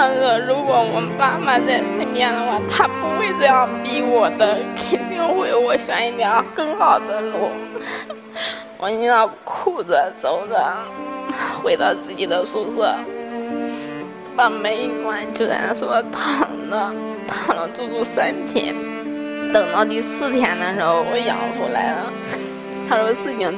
但是如果我爸妈在身边的话，他不会这样逼我的，肯定会我选一条更好的路。我就要哭着走着回到自己的宿舍，把门一关，就在那说躺了足足3天。等到第4天的时候，我养父来了，他说事情